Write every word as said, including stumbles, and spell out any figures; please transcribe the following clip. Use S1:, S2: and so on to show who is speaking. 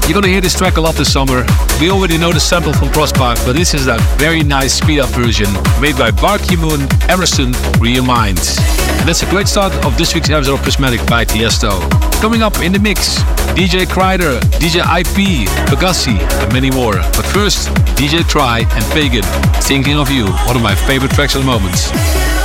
S1: You're gonna hear this track a lot this summer. We already know the sample from Crosspark, but this is a very nice speed-up version made by Barkimoon, Emerson, Real Minds. And that's a great start of this week's episode of Prismatic by Tiesto. Coming up in the mix, D J Kreider, D J I P, Pegassi, and many more. But first, D J Try and Pagan, Thinking of You, one of my favorite tracks at the moment.